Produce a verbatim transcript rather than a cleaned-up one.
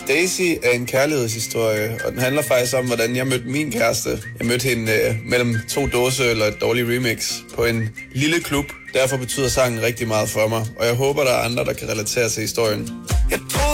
Daisy er en kærlighedshistorie, og den handler faktisk om, hvordan jeg mødte min kæreste. Jeg mødte hende øh, mellem to dåseøl og et dårligt remix på en lille klub. Derfor betyder sangen rigtig meget for mig, og jeg håber, der er andre, der kan relatere til historien.